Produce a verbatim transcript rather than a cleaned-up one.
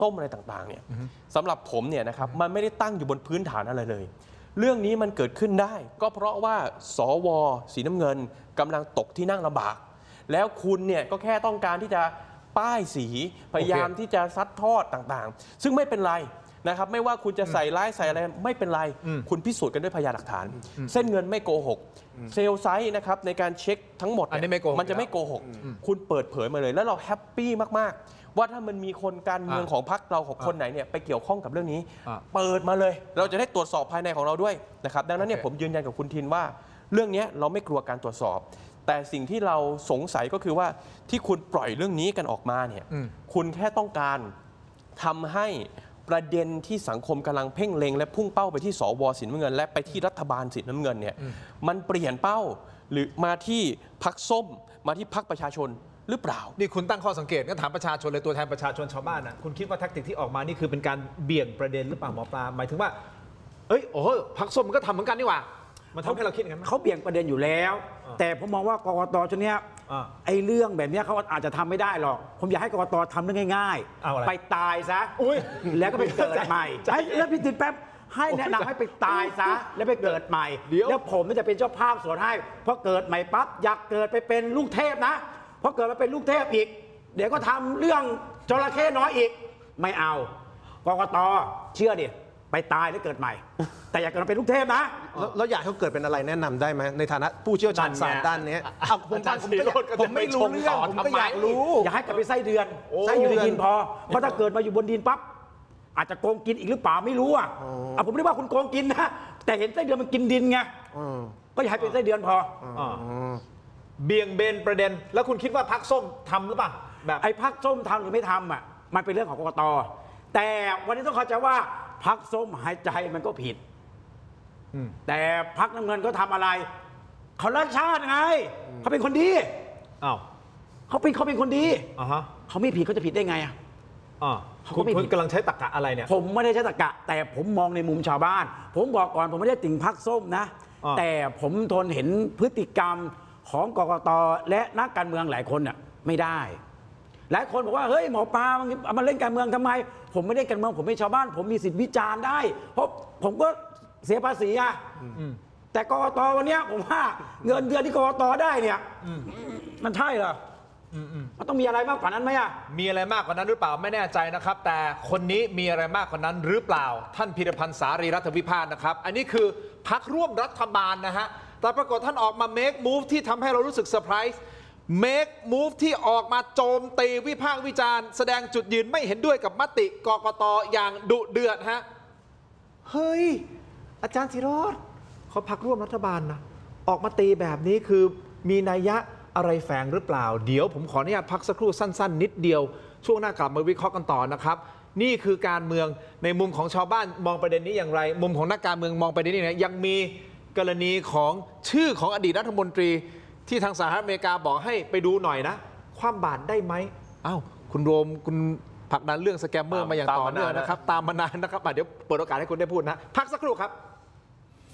ต้มอะไรต่างๆเนี่ยสำหรับผมเนี่ยนะครับมันไม่ได้ตั้งอยู่บนพื้นฐานอะไรเลยเรื่องนี้มันเกิดขึ้นได้ก็เพราะว่าสวสีน้ำเงินกำลังตกที่นั่งลำบากแล้วคุณเนี่ยก็แค่ต้องการที่จะป้ายสีพยายามที่จะซัดทอดต่างๆซึ่งไม่เป็นไรนะครับไม่ว่าคุณจะใส่ร้ายใส่อะไรไม่เป็นไรคุณพิสูจน์กันด้วยพยานหลักฐานเส้นเงินไม่โกหกเซลล์ไซส์นะครับในการเช็คทั้งหมดมันจะไม่โกหกคุณเปิดเผยมาเลยแล้วเราแฮปปี้มากๆว่าถ้ามันมีคนการเมืองของพรรคเราของคนไหนเนี่ยไปเกี่ยวข้องกับเรื่องนี้เปิดมาเลยเราจะได้ตรวจสอบภายในของเราด้วยนะครับดังนั้นเนี่ยผมยืนยันกับคุณทินว่าเรื่องนี้เราไม่กลัวการตรวจสอบแต่สิ่งที่เราสงสัยก็คือว่าที่คุณปล่อยเรื่องนี้กันออกมาเนี่ยคุณแค่ต้องการทำให้ประเด็นที่สังคมกำลังเพ่งเล็งและพุ่งเป้าไปที่สวสีน้ำเงินและไปที่รัฐบาลสีน้ำเงินเนี่ยมันเปลี่ยนเป้าหรือมาที่พรรคส้มมาที่พรรคประชาชนหรือเปล่านี่คุณตั้งข้อสังเกตก็ถามประชาชนเลยตัวแทนประชาชนชาวบ้านนะคุณคิดว่าแท็กติกที่ออกมานี่คือเป็นการเบี่ยงประเด็นหรือเปล่าหมอปลาหมายถึงว่าเอ้ยโอ้พรรคส้มมันก็ทำเหมือนกันนี่หว่ามันทำให้เราคิดอย่างนั้นเขาเบี่ยงประเด็นอยู่แล้วแต่ผมมองว่ากกตชุดนี้ไอ้เรื่องแบบนี้เขาอาจจะทำไม่ได้หรอกผมอยากให้กกตทำเรื่องง่ายๆไปตายซะแล้วก็ไปเกิดใหม่แล้วพี่ติดแป๊บให้แนะนำให้ไปตายซะแล้วไปเกิดใหม่แล้วผมจะเป็นเจ้าภาพสวนให้เพราะเกิดใหม่ปั๊บอยากเกิดไปเป็นลูกเทพนะเพราะเกิดมาเป็นลูกเทพอีกเดี๋ยวก็ทำเรื่องจระเข้น้อยอีกไม่เอากกตเชื่อดิไปตายแล้วเกิดใหม่แต่อยากเกิดเป็นลูกเทพนะแล้วอยากให้เขาเกิดเป็นอะไรแนะนำได้ไหมในฐานะผู้เชี่ยวชาญศาสตร์ด้านนี้ผมฟังผมไม่รู้เรื่องผมก็อยากรู้อยากให้กลับไปไส้เดือนไส้อยู่ในดินพอเพราะถ้าเกิดมาอยู่บนดินปั๊บอาจจะโกงกินอีกหรือเปล่าไม่รู้อ่ะผมไม่ได้ว่าคุณโกงกินนะแต่เห็นไส้เดือนมันกินดินไงก็อยากให้เป็นไส้เดือนพอเบี่ยงเบนประเด็นแล้วคุณคิดว่าพรรคส้มทำหรือเปล่าแบบไอ้พรรคส้มทำหรือไม่ทำอ่ะมันเป็นเรื่องของกกตแต่วันนี้ต้องเข้าใจว่าพรรคส้มหายใจมันก็ผิดแต่พรรคน้ำเงินก็ทำอะไรเขารักชาติไงเขาเป็นคนดีอ้าวเขาเป็นเขาเป็นคนดีอ่าฮะเขาไม่ผิดเขาจะผิดได้ไงอ่ะอ่าคุณกำลังใช้ตรรกะอะไรเนี่ยผมไม่ได้ใช้ตรรกะแต่ผมมองในมุมชาวบ้านผมบอกก่อนผมไม่ได้ติ่งพรรคส้มนะแต่ผมทนเห็นพฤติกรรมของกกตและนักการเมืองหลายคนน่ะไม่ได้หลายคนบอกว่าเฮ้ยหมอปลามาเล่นการเมืองทำไมผมไม่ได้การเมืองผมเป็นชาวบ้านผมมีสิทธิวิจารณ์ได้เพราะผมก็เสียภาษีอะแต่กกตวันนี้ผมว่าเงินเดือนที่กกตได้เนี่ยมันใช่เหรอมันต้องมีอะไรมากกว่านั้นไหมอะมีอะไรมากกว่านั้นหรือเปล่าไม่แน่ใจนะครับแต่คนนี้มีอะไรมากกว่านั้นหรือเปล่าท่านพีรพันธ์สารีรัฐวิพากษ์นะครับอันนี้คือพรรคร่วมรัฐบาลนะฮะแต่ปรากฏท่านออกมา make move ที่ทำให้เรารู้สึกเซอร์ไพรส์ make move ที่ออกมาโจมตีวิพากษ์วิจารณ์แสดงจุดยืนไม่เห็นด้วยกับมติกกต.อย่างดุเดือดฮะเฮ้ยอาจารย์ศิโรจน์เขาพรรคร่วมรัฐบาลนะออกมาตีแบบนี้คือมีนัยยะอะไรแฝงหรือเปล่าเดี๋ยวผมขออนุญาตพักสักครู่สั้นๆนิดเดียวช่วงหน้ากลับมาวิเคราะห์กันต่อนะครับนี่คือการเมืองในมุมของชาวบ้านมองประเด็นนี้อย่างไรมุมของนักการเมืองมองประเด็นนี้นะยังมีกรณีของชื่อของอดีตรัฐมนตรีที่ทางสหรัฐอเมริกาบอกให้ไปดูหน่อยนะคว่ำบาตรได้ไหมอ้าวคุณโรมคุณผลักดันเรื่องสแกมเมอร์มาอย่างต่อเนื่องนะครับตามมานานนะครับเดี๋ยวเปิดโอกาสให้คุณได้พูดนะพักสักครู่ครับ